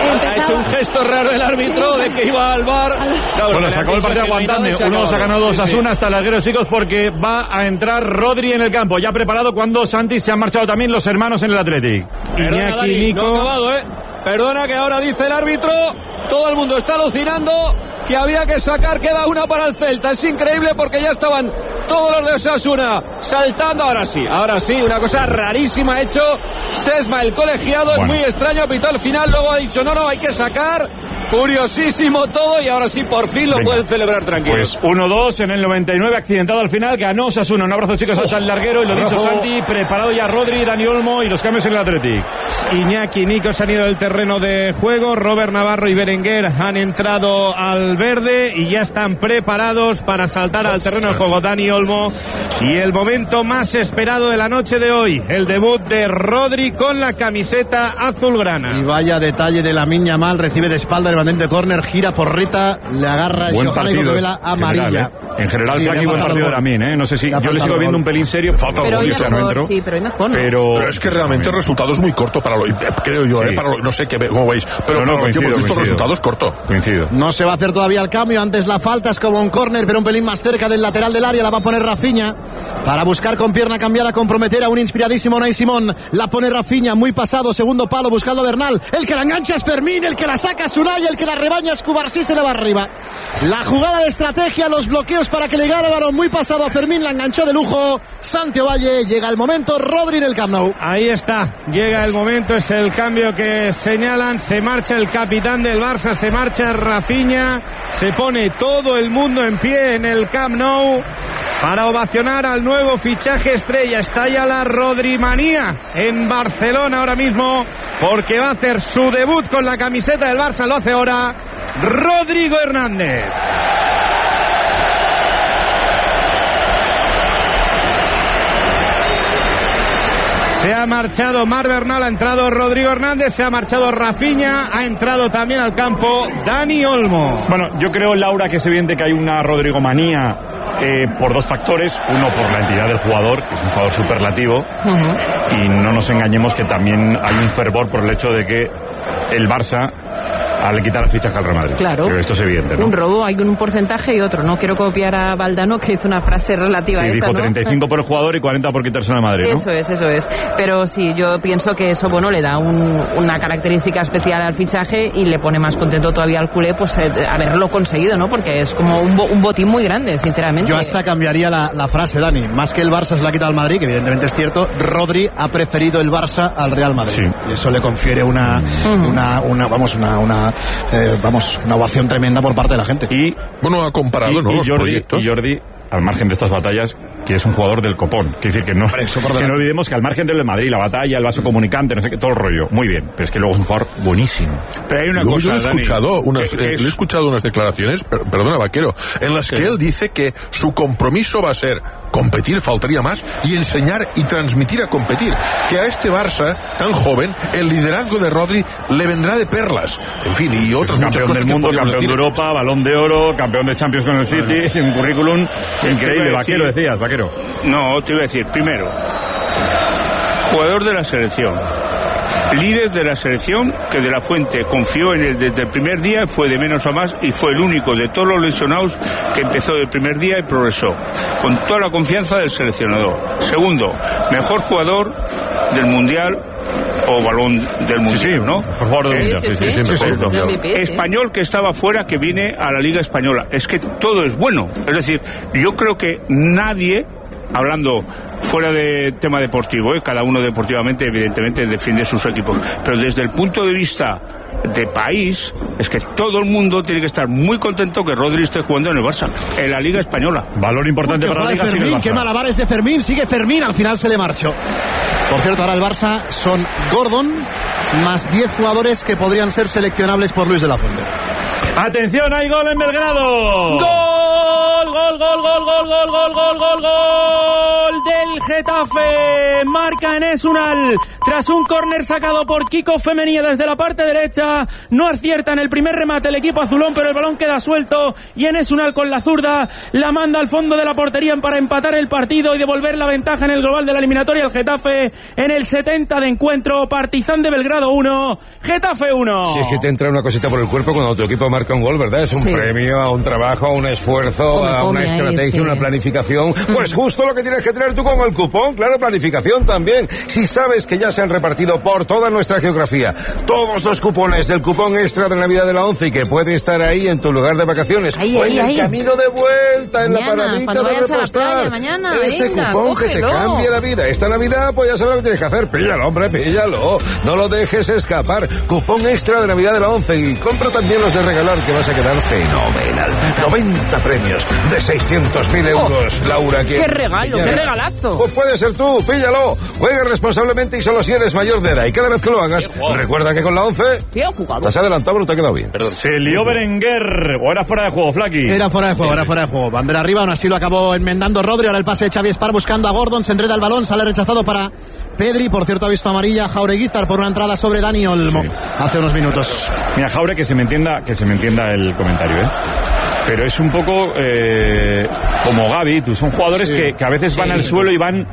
Ha hecho un gesto raro el árbitro de que iba al bar. No, bueno, se acabó el partido aguantando. Uno se ha ganado dos a uno hasta el larguero, chicos, porque va a entrar Rodri en el campo. Ya preparado cuando Santi se han marchado también los hermanos en el Athletic. Perdona, Iñaki, Dani, Nico. no ha acabado, ¿eh? Perdona que ahora dice el árbitro. Todo el mundo está alucinando que había que sacar, queda una para el Celta. Es increíble porque ya estaban todos los de Osasuna saltando. Ahora sí, ahora sí, una cosa rarísima ha hecho Sesma, el colegiado. Bueno. Es muy extraño, pitó al final, luego ha dicho no, no, hay que sacar. Curiosísimo todo y ahora sí, por fin lo Venga. pueden celebrar tranquilos. Pues uno dos en el noventa y nueve, accidentado al final, ganó Osasuna. Un abrazo, chicos, hasta el larguero. Y lo dicho, Santi, preparado ya Rodri, Dani Olmo y los cambios en el Athletic. Iñaki y Nico se han ido del terreno de juego. Robert Navarro y Berenguer han entrado al verde y ya están preparados para saltar al terreno de juego. Dani Olmo y el momento más esperado de la noche de hoy, el debut de Rodri con la camiseta azulgrana. Y vaya detalle de Lamine Yamal, recibe de espalda el bandente de córner, gira por Rita, le agarra buen Johanna y Bocabela amarilla. General, ¿eh? En general, sí, Frankie, buen partido de Lamine, ¿eh? No sé si yo le sigo viendo un pelín serio. Falta pero hoy mejor, no entró, sí, pero hoy mejor, ¿no? pero, pero es que realmente el resultado es muy corto para lo, creo yo, sí. ¿eh? Para lo, no sé qué, cómo veis, pero no, no, para lo que hemos visto el resultado es corto. Coincido. No se va a hacer todavía el cambio, antes la falta es como un córner, pero un pelín más cerca del lateral del área, la va a poner Rafinha para buscar con pierna cambiada, comprometer a un inspiradísimo Unai Simón. La pone Rafinha, muy pasado, segundo palo, buscando a Bernal. El que la engancha es Fermín, el que la saca es Unai, el que la rebaña es Cubarsí, se le va arriba. La jugada de estrategia, los bloqueos para que le gane el balón, muy pasado a Fermín, la enganchó de lujo. Santi Ovalle, llega el momento, Rodri en el Camp Nou. Ahí está, llega el momento, es el cambio que señalan, se marcha el capitán del Barça, se marcha Rafinha, se pone todo el mundo en pie en el Camp Nou para ovacionar al nuevo fichaje estrella. Está ya la Rodrimanía en Barcelona ahora mismo, porque va a hacer su debut con la camiseta del Barça, lo hace ahora Rodrigo Hernández. Se ha marchado Mar Bernal, ha entrado Rodrigo Hernández, se ha marchado Rafinha, ha entrado también al campo Dani Olmo. Bueno, yo creo, Laura, que es evidente que hay una Rodrigo manía eh, por dos factores. Uno, por la entidad del jugador, que es un jugador superlativo. Uh-huh. Y no nos engañemos que también hay un fervor por el hecho de que el Barça al quitar el fichaje al Real Madrid. Claro. Pero esto es evidente, ¿no? Un robo, hay un porcentaje y otro. No quiero copiar a Valdano, que hizo una frase relativa sí, a esa, dijo ¿no? treinta y cinco por el jugador y cuarenta por quitarse al Madrid, ¿no? Eso es, eso es. Pero sí, yo pienso que eso, bueno, le da un, una característica especial al fichaje y le pone más contento todavía al culé, pues, eh, haberlo conseguido, ¿no? Porque es como un, bo, un botín muy grande, sinceramente. Yo hasta cambiaría la, la frase, Dani. Más que el Barça se la ha quitado al Madrid, que evidentemente es cierto, Rodri ha preferido el Barça al Real Madrid. Sí. Y eso le confiere una, uh-huh. una, una, vamos, una, una, eh, vamos, una ovación tremenda por parte de la gente. Y bueno, ha comparado, y, ¿no? Y los Jordi, proyectos. Y Jordi, al margen de estas batallas, que es un jugador del copón. Quiere decir que no, que no olvidemos que al margen de lo de Madrid, la batalla, el vaso comunicante, no sé qué, todo el rollo. Muy bien, pero es que luego es un jugador buenísimo. Pero hay una cosa, yo he escuchado, Dani, unas, eh, es... le he escuchado unas declaraciones, per, perdona, Vaquero, en las sí. que él dice que su compromiso va a ser competir, faltaría más, y enseñar y transmitir a competir. Que a este Barça tan joven, el liderazgo de Rodri le vendrá de perlas. En fin, y otras es muchas cosas. Campeón del mundo, campeón decir. de Europa, Balón de Oro, campeón de Champions con el City, bueno. un currículum increíble. Vaquero, decías, Vaquero. No, te iba a decir, primero, jugador de la selección, líder de la selección, que De La Fuente confió en él desde el primer día, fue de menos a más y fue el único de todos los lesionados que empezó del primer día y progresó, con toda la confianza del seleccionador. Segundo, mejor jugador del Mundial o balón del mundial, sí, sí, ¿no? Mejor jugador del mundial. Sí, sí, sí, sí, sí, sí, sí, sí. Español que estaba fuera, que viene a la Liga Española. Es que todo es bueno. Es decir, yo creo que nadie, hablando fuera de tema deportivo, ¿eh? Cada uno deportivamente, evidentemente, defiende sus equipos, pero desde el punto de vista de país, es que todo el mundo tiene que estar muy contento que Rodri esté jugando en el Barça, en la Liga Española. Valor importante para la Liga. Fermín, qué malabares de Fermín, sigue Fermín, al final se le marchó. Por cierto, ahora el Barça son Gordon más diez jugadores que podrían ser seleccionables por Luis de la Fuente. Atención, hay gol en Belgrado. Gol, gol, gol, gol, gol, gol, gol, gol, gol, gol del Getafe. Marca Enes Unal tras un córner sacado por Kiko Femenía desde la parte derecha. No acierta en el primer remate el equipo azulón, pero el balón queda suelto y Enes Unal con la zurda la manda al fondo de la portería para empatar el partido y devolver la ventaja en el global de la eliminatoria al Getafe en el setenta de encuentro. Partizan de Belgrado uno, Getafe uno. Si es que te entra una cosita por el cuerpo cuando tu equipo marca un gol, ¿verdad? Es un Sí. premio a un trabajo, a un esfuerzo, Come, a come una ahí, estrategia, sí. una planificación. Pues justo lo que tienes que tener tú con el cupón, claro, planificación también. Si sabes que ya se han repartido por toda nuestra geografía todos los cupones del cupón extra de Navidad de la once y que puede estar ahí en tu lugar de vacaciones Ahí, o ahí, en el ahí. camino de vuelta, en Mañana, la paradita cuando de vayas a la repostar. playa mañana, Ese venga, cupón que te cógelo. cambia la vida. Esta Navidad, pues ya sabes lo que tienes que hacer. Píllalo, hombre, píllalo. No lo dejes escapar. Cupón extra de Navidad de la once y compra también los de regalar que vas a quedar fenomenal. noventa premios de seiscientos mil euros, Oh, Laura. ¡qué regalo, qué regalazo! Pues puede ser tú, píllalo. Juega responsablemente y solo si eres mayor de edad. Y cada vez que lo hagas, recuerda que con la once... ¿Qué ha jugado? ¿Te has adelantado o te ha quedado bien? Perdón. Se lió Berenguer. O era fuera de juego, Flaky. Era fuera de juego, era fuera de juego. Bandera arriba, aún así lo acabó enmendando Rodri. Ahora el pase de Xavi Espar buscando a Gordon. Se enreda el balón, sale rechazado para Pedri. Por cierto, ha visto amarilla Jaureguizar por una entrada sobre Dani Olmo sí. hace unos minutos. Mira, Jaure, que se me entienda, que se me entienda el comentario, ¿eh? Pero es un poco eh, como Gavi, tú, son jugadores sí. que, que a veces van sí. al suelo y van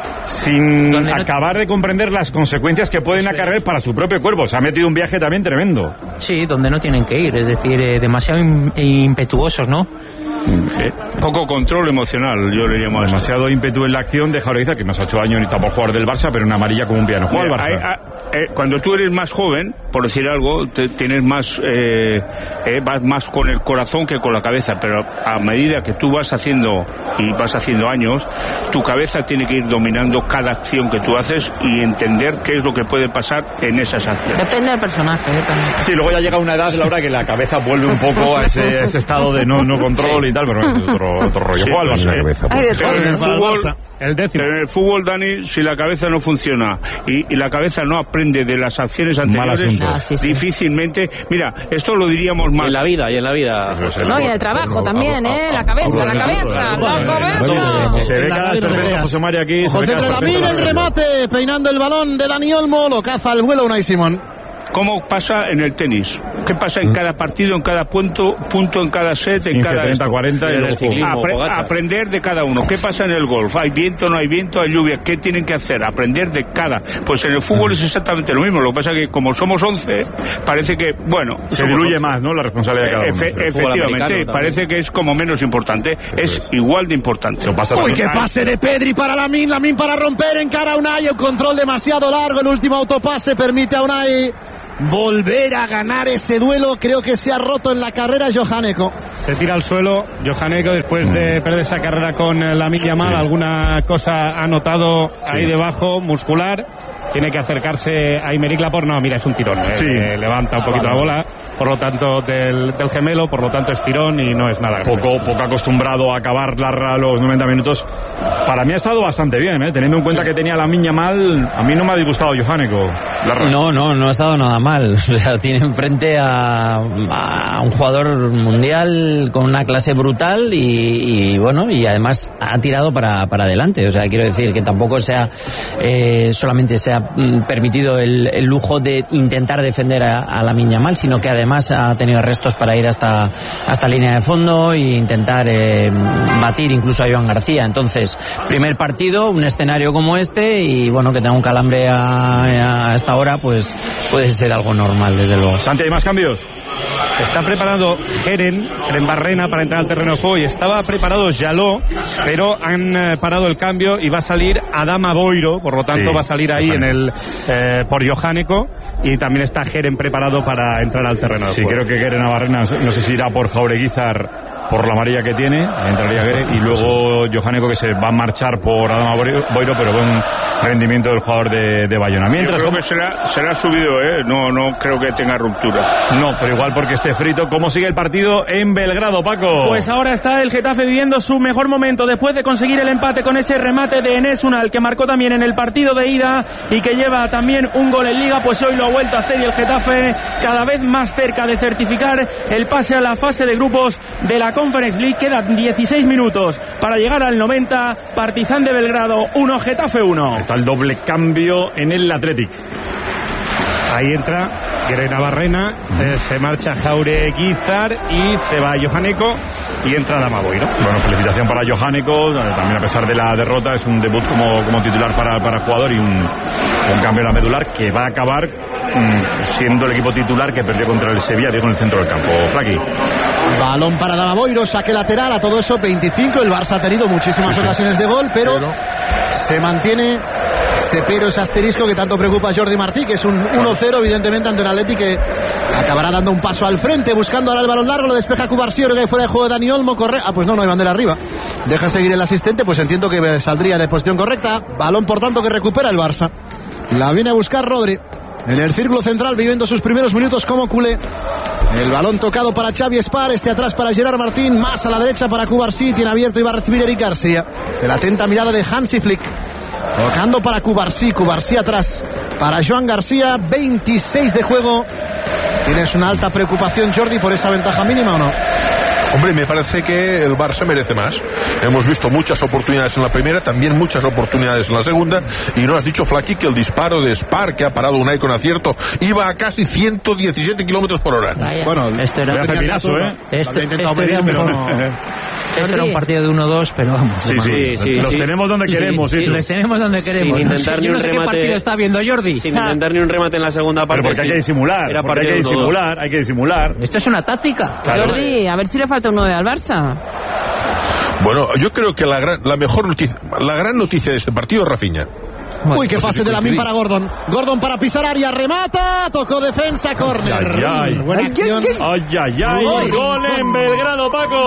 sin no... acabar de comprender las consecuencias que pueden acarrear para su propio cuerpo. Se ha metido un viaje también tremendo. Sí, donde no tienen que ir, es decir, eh, demasiado in- impetuosos, ¿no? Eh, poco control emocional, yo le llamo a demasiado ímpetu en la acción de Jaureguizar, que no se ha hecho daño ni está por jugar del Barça, pero una amarilla como un piano. Juega el Barça. Hay, hay, eh, cuando tú eres más joven, por decir algo, te, tienes más eh, eh, vas más con el corazón que con la cabeza, pero a medida que tú vas haciendo y vas haciendo años, tu cabeza tiene que ir dominando cada acción que tú haces y entender qué es lo que puede pasar en esas acciones. Depende del personaje, ¿eh? También. Sí, luego ya llega una edad, Laura, que la cabeza vuelve un poco a ese, ese estado de no, no control y tal, pero es otro, otro rollo. Sí, Juega el Barça. Cabeza, Ay, pero en el fútbol, el décimo. En el fútbol, Dani, si la cabeza no funciona y, y la cabeza no aprende de las acciones anteriores, ah, sí, sí. difícilmente. Mira, esto lo diríamos más. En la vida, y en la vida. No, y en el trabajo también, ¿eh? La cabeza, la cabeza, la cabeza. Se ve cada vez José María aquí. José Lamín, el remate, peinando el balón de Dani Olmo, lo caza al vuelo Unai Simón. ¿Cómo pasa en el tenis? ¿Qué pasa en cada partido, en cada punto, punto en cada set, en quince, cada... treinta, cuarenta y en el ciclismo? Apre- aprender de cada uno. ¿Qué pasa en el golf? ¿Hay viento, no hay viento, hay lluvia? ¿Qué tienen que hacer? Aprender de cada... Pues en el fútbol es exactamente lo mismo. Lo que pasa es que como somos once, parece que, bueno... Se diluye más, ¿no? La responsabilidad de cada uno. Efe- efectivamente, parece que es como menos importante. Es, es igual de importante. Uy, qué pase de Pedri para Lamín, Lamín para romper, encara a Unai, el control demasiado largo, el último autopase permite a Unai volver a ganar ese duelo. Creo que se ha roto en la carrera Johaneko. Se tira al suelo Johaneko después de perder esa carrera con Lamine Yamal. Sí. Alguna cosa ha notado sí. ahí debajo, muscular. Tiene que acercarse a Aymeric Laporte. No, mira, es un tirón. Eh. Sí. Eh, levanta un poquito ah, la bola. Por lo tanto, del, del gemelo, por lo tanto es tirón y no es nada grave. Poco, poco acostumbrado a acabar la, los noventa minutos. Para mí ha estado bastante bien, ¿eh? Teniendo en cuenta sí. que tenía la miña mal, a mí no me ha disgustado Johaneko. No, no, no ha estado nada mal. O sea, tiene enfrente a, a un jugador mundial con una clase brutal y, y bueno, y además ha tirado para, para adelante. O sea, quiero decir que tampoco se ha, eh, solamente se ha mm, permitido el, el lujo de intentar defender a, a la miña mal, sino que además Además ha tenido restos para ir hasta hasta línea de fondo e intentar eh, batir incluso a Joan García. Entonces, primer partido, un escenario como este y bueno, que tenga un calambre a, a esta hora, pues puede ser algo normal, desde luego. Santi, ¿hay más cambios? Está preparado Jeren, Jeren Barrena para entrar al terreno de juego y estaba preparado Jaló, pero han eh, parado el cambio y va a salir Adama Boiro, por lo tanto sí, va a salir ahí en el eh, por Johaneko y también está Jeren preparado para entrar al terreno de sí, juego. Sí, creo que Jeren Barrena, no sé si irá por Jaureguizar por la amarilla que tiene, entraría Gere, y luego Johaneko que se va a marchar por Adama Boiro, pero buen rendimiento del jugador de, de Bayona. Mientras Yo creo que será, será subido, ¿eh? No, no creo que tenga ruptura. No, pero igual porque esté frito. ¿Cómo sigue el partido en Belgrado, Paco? Pues ahora está el Getafe viviendo su mejor momento después de conseguir el empate con ese remate de Enes Unal, que marcó también en el partido de ida y que lleva también un gol en Liga, pues hoy lo ha vuelto a hacer y el Getafe cada vez más cerca de certificar el pase a la fase de grupos de la Conference League. Quedan dieciséis minutos para llegar al noventa. Partizan de Belgrado uno, Getafe uno. Está al doble cambio en el Athletic. Ahí entra Grena Barrena, eh, se marcha Jaureguizar y se va Johaneko y entra Damaboiro. Bueno, felicitación para Johaneko, también a pesar de la derrota, es un debut como, como titular para, para el jugador y un, un cambio en la medular que va a acabar mmm, siendo el equipo titular que perdió contra el Sevilla, digo, en el centro del campo. Flaqui. Balón para Damaboiro, saque lateral, a todo eso veinticinco. El Barça ha tenido muchísimas sí, sí. ocasiones de gol, pero, pero se mantiene ese pero, ese asterisco que tanto preocupa a Jordi Martí, que es un uno cero evidentemente ante un Atleti que acabará dando un paso al frente, buscando ahora el balón largo, lo despeja Cubarsí, creo que fuera de juego de Dani Olmo, corre, ah pues no, no hay bandera arriba, deja seguir el asistente, pues entiendo que saldría de posición correcta, balón por tanto que recupera el Barça, la viene a buscar Rodri, en el círculo central viviendo sus primeros minutos como culé. El balón tocado para Xavi Espar, este atrás para Gerard Martín, más a la derecha para Cubarsí, tiene abierto y va a recibir Eric García, de la atenta mirada de Hansi Flick. Tocando para Cubarsí, Cubarsí atrás para Joan García, veintiséis de juego. ¿Tienes una alta preocupación, Jordi, por esa ventaja mínima o no? Hombre, me parece que el Barça merece más. Hemos visto muchas oportunidades en la primera, también muchas oportunidades en la segunda, y no has dicho, Flaqui, que el disparo de Spar, que ha parado Unai con acierto, iba a casi ciento diecisiete kilómetros por hora. Vaya. Bueno, esto era un pepinazo, ¿eh? Esto, esto era un poco... Este era un partido de uno dos, pero vamos. Sí, sí, sí. Los sí. tenemos donde sí, queremos. Sí, sí, los tenemos donde queremos. Sin intentar ni un no sé remate. ¿Qué partido está viendo Jordi? Sin intentar ni un remate en la segunda parte. Pero porque sí. hay que disimular. Era porque hay que disimular, hay que disimular. Esto es una táctica. Claro. Jordi, a ver si le falta un nueve al Barça. Bueno, yo creo que la gran, la mejor noticia, la gran noticia de este partido es Rafinha. Bueno, Uy, que pase de Lamine para Gordon. Gordon para pisar área, remata, tocó defensa, córner. Ay, ay, Buena ay. acción. Ay, ay, ay. Gol, gol en Belgrado, Paco.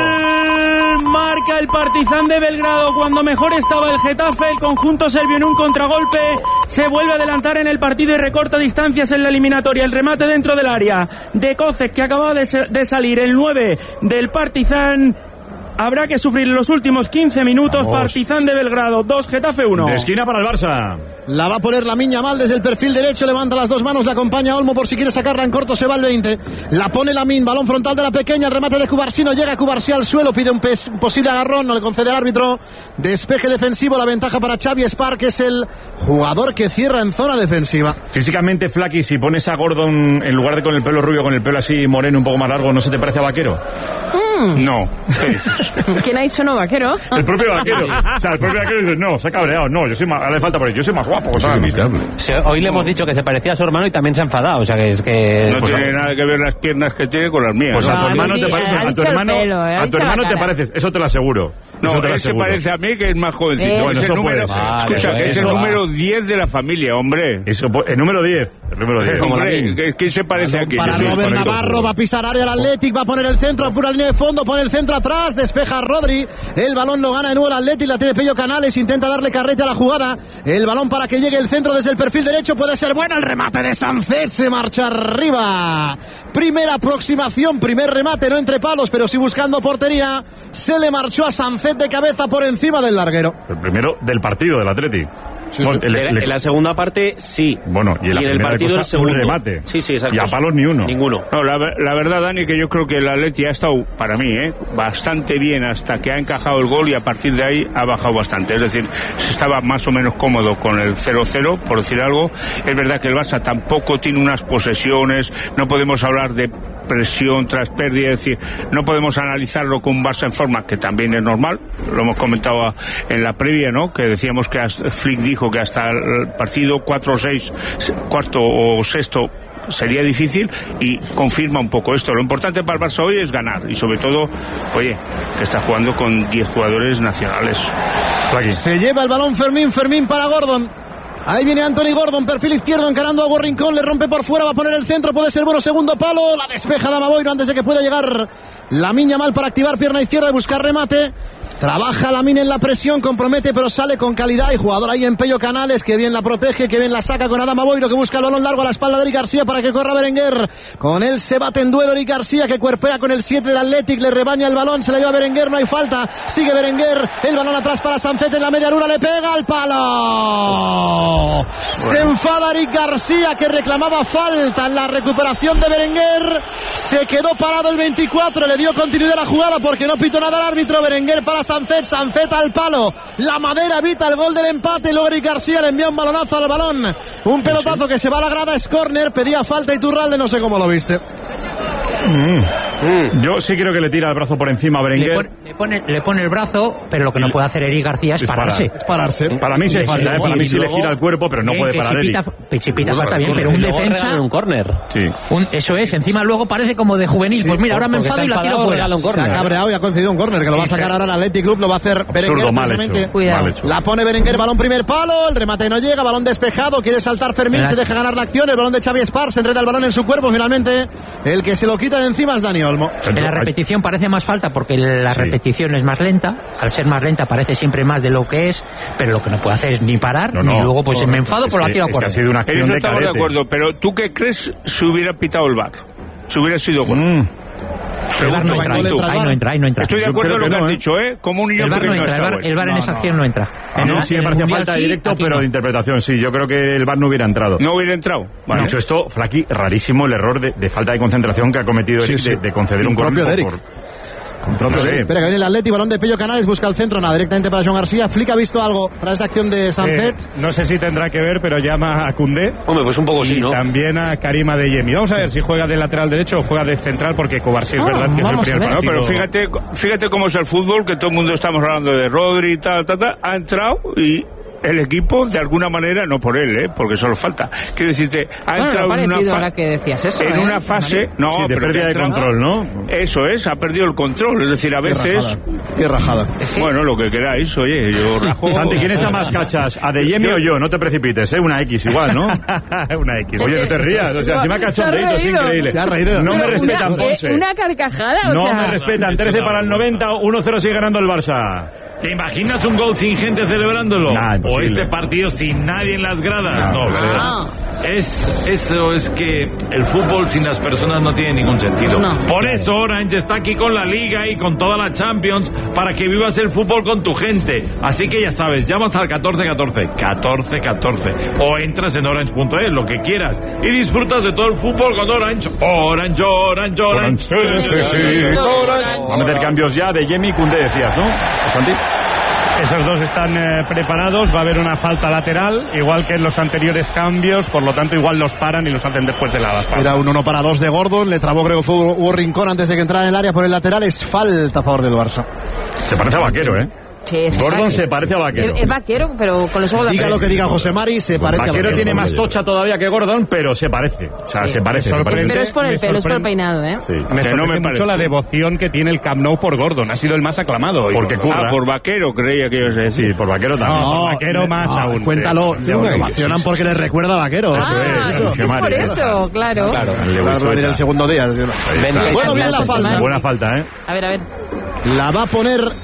Gol. Marca el Partizan de Belgrado cuando mejor estaba el Getafe. El conjunto serbio en un contragolpe se vuelve a adelantar en el partido y recorta distancias en la eliminatoria. El remate dentro del área de Kocek, que acaba de, de salir, el nueve del Partizan. Habrá que sufrir los últimos quince minutos. Vamos. Partizan de Belgrado, dos, Getafe uno. De esquina para el Barça. La va a poner Lamine Yamal desde el perfil derecho, levanta las dos manos, le acompaña Olmo por si quiere sacarla en corto, se va al veinte. La pone Lamine, balón frontal de la pequeña, el remate de Cubarsí, no llega Cubarsí al suelo, pide un pes- posible agarrón, no le concede al árbitro. Despeje defensivo, la ventaja para Xavi Espar, que es el jugador que cierra en zona defensiva. Físicamente, Flaqui, si pones a Gordon en lugar de con el pelo rubio, con el pelo así moreno, un poco más largo, ¿no se te parece a Vaquero? Mm. No. ¿Qué dices? ¿Quién ha dicho no, Vaquero? El propio Vaquero. O sea, el propio Vaquero dice, no, se ha cabreado. No, yo soy más, le falta por ahí, yo soy más guapo. Es inimitable. Sí, hoy le hemos dicho que se parecía a su hermano y también se ha enfadado. O sea, que es que... No pues, tiene nada que ver las piernas que tiene con las mías. Pues ¿no? a tu Ah, hermano sí, te pareces. ha A tu dicho el hermano, pelo, eh, ha a tu dicho la hermano te cara. pareces. Eso te lo aseguro. No, eso te lo él se aseguro. parece a mí, que es más jovencito. Eso. Es Bueno, el eso número, puede ser. escucha, Vale, que es eso el va. número diez de la familia, hombre. Eso, el número diez. El número diez. Hombre, ¿quién se parece aquí? Para Yo soy Robert parecido. Navarro, va a pisar área el Athletic, va a poner el centro, apura línea de fondo, pone el centro atrás, despeja Rodri, el balón lo gana de nuevo el Athletic, la tiene Pello Canales, intenta darle carrete a la jugada, el balón para que llegue el centro desde el perfil derecho, puede ser bueno, el remate de Sancet, se marcha arriba, primera aproximación, primer remate, no entre palos, pero sí buscando portería, se le marchó a Sancet de cabeza por encima del larguero. El primero del partido del Athletic. Sí, Bueno, sí. el- En el- la segunda parte, sí. Bueno, y en, la en el primera partido cosa, el segundo. un remate. Sí, sí, exacto. Y a palos ni uno. Ninguno. No, la, la verdad, Dani, que yo creo que el Atleti ha estado, para mí, ¿eh? bastante bien hasta que ha encajado el gol y a partir de ahí ha bajado bastante. Es decir, estaba más o menos cómodo con el cero cero, por decir algo. Es verdad que el Barça tampoco tiene unas posesiones, no podemos hablar de presión tras pérdida, es decir, no podemos analizarlo con un Barça en forma, que también es normal, lo hemos comentado en la previa, ¿no? Que decíamos que hasta, Flick dijo que hasta el partido cuatro o seis, cuarto o sexto sería difícil y confirma un poco esto. Lo importante para el Barça hoy es ganar y sobre todo, oye, que está jugando con diez jugadores nacionales. Se lleva el balón Fermín, Fermín para Gordon. Ahí viene Anthony Gordon, perfil izquierdo, encarando a Rincón, le rompe por fuera, va a poner el centro, puede ser bueno, segundo palo, la despeja Damaboiro antes de que pueda llegar Lamine Yamal para activar pierna izquierda y buscar remate. Trabaja Lamine en la presión, compromete, pero sale con calidad. Y jugador ahí en Pello Canales, que bien la protege, que bien la saca con Adama Boiro, que busca el balón largo a la espalda de Eric García para que corra Berenguer. Con él se bate en duelo Eric García, que cuerpea con el siete del Athletic, le rebaña el balón, se la lleva Berenguer, no hay falta. Sigue Berenguer, el balón atrás para Sancet en la media luna, le pega al palo. Se enfada Eric García, que reclamaba falta en la recuperación de Berenguer. Se quedó parado el veinticuatro, le dio continuidad a la jugada porque no pitó nada el árbitro. Berenguer para Sancet, Sancet al palo, la madera evita el gol del empate, luego Eric García le envía un balonazo al balón, un pelotazo que se va a la grada, es córner, pedía falta Iturralde, no sé cómo lo viste. Mm. Mm. Yo sí creo que le tira el brazo por encima a Berenguer. Le pone, le pone, le pone el brazo, pero lo que no puede hacer Eric García es, es pararse. Parar. Es pararse. Para mí sí falta, ¿eh? Para mí sí le gira el cuerpo, pero no puede que parar si pita, Eric. Si pita falta bien, pero un defensa... un córner. Sí. Un, eso es, encima luego parece como de juvenil. Sí, pues mira, ahora me enfado y la tiro fuera. Se ha cabreado y ha concedido un córner, que lo va a sacar ahora el Athletic Club, lo va a hacer Berenguer precisamente. La pone Berenguer, balón primer palo, el remate no llega, balón despejado, quiere saltar Fermín, se deja ganar la acción, el balón de Xavi Espars, se enreda el balón en su cuerpo, finalmente el que se lo quita de encima es Dani Olmo. En la repetición parece más falta porque la sí. repetición es más lenta, al ser más lenta parece siempre más de lo que es, pero lo que no puede hacer es ni parar, no, no, ni luego pues correcto. Me enfado por la tiro a correr. Ha sido una acción de estamos de acuerdo, pero ¿tú qué crees si hubiera pitado el V A R? Si hubiera sido gol. Mm. El V A R no entra, ahí no entra, ahí no entra. Estoy de acuerdo con lo que no, has dicho, ¿eh? Como un niño el pequeño no entra, está el V A R, el V A R en no, esa no. acción no entra. A mí sí me parece falta de directo, pero no. de interpretación, sí. Yo creo que el V A R no hubiera entrado. No hubiera entrado. Vale. Dicho esto, Flaqui, rarísimo el error de, de falta de concentración que ha cometido Eric, sí, sí. De, de conceder un, un propio gol de Eric. Por, No sé. Espera que viene el Atleti, balón de Pello Canales, busca el centro, nada, directamente para Joan García. Flick ha visto algo tras esa acción de Sancet. Eh, no sé si tendrá que ver, pero llama a Koundé. Hombre, pues un poco y sí, ¿no? también a Karim Adeyemi. Vamos a ver si juega de lateral derecho o juega de central, porque Kovarsí es ah, verdad que es el primer no, partido. pero fíjate, fíjate cómo es el fútbol, que todo el mundo estamos hablando de Rodri y tal, tal, tal. Ha entrado y el equipo, de alguna manera, no por él, ¿eh? Porque solo falta. Quiero decirte, ha bueno, entrado en una, fa- ahora que decías eso, en ¿eh? una fase... No, sí, de pero pérdida de control, ¿no? Eso es, ha perdido el control. Es decir, a veces... Qué rajada. Qué rajada. Bueno, lo que queráis, oye, yo rajo... Santi, ¿quién está más cachas? ¿Adeyemi o yo? No te precipites, ¿eh? Una X igual, ¿no? Una X. Oye, no te rías, o sea, encima cachondeito, es increíble. Se ha reído. No me Pero respetan, una, Ponce. Una carcajada, o No sea... me respetan, trece para el noventa, uno cero sigue ganando el Barça. ¿Te imaginas un gol sin gente celebrándolo? Nah, o este partido sin nadie en las gradas. No, no, no. Es, eso es que el fútbol sin las personas no tiene ningún sentido. No. Por eso Orange está aquí con la Liga y con toda la Champions para que vivas el fútbol con tu gente. Así que ya sabes, llamas al catorce catorce, catorce catorce o entras en orange punto es, lo que quieras, y disfrutas de todo el fútbol con Orange. Orange, Orange, Orange. Orange. Va a meter cambios ya de Yemi y Koundé, decías, ¿no? Santi. Esos dos están eh, preparados, va a haber una falta lateral, igual que en los anteriores cambios, por lo tanto igual los paran y los hacen después de la falta. Era un uno para dos de Gordon, le trabó creo Hugo Rincón antes de que entrara en el área por el lateral, es falta a favor del Barça. Se parece a Vaquero, ¿eh? Sí, es Gordon vaquero. se parece a Vaquero. Es, es Vaquero, pero con los ojos de Diga lo que diga José Mari, se parece Vaquero a Vaquero. tiene más tocha todavía que Gordon, pero se parece. O sea, Sí. se parece. Me se parece. Pero es por el pelo, es por el peinado, ¿eh? Sí. Me Que sorprende no me mucho parece. la devoción que tiene el Camp Nou por Gordon, ha sido el más aclamado hoy. Porque curra. Ah, por Vaquero creía que ibas a decir. Sí, por Vaquero también. No, por Vaquero más no, aún. Cuéntalo, sí. le ovacionan porque le recuerda a Vaquero. Ah, Eso es, es, José es por Mari, eso, claro. Claro, va a venir el segundo día. Está. Bueno, viene la falta. Buena falta, ¿eh? A ver, a ver. La va a poner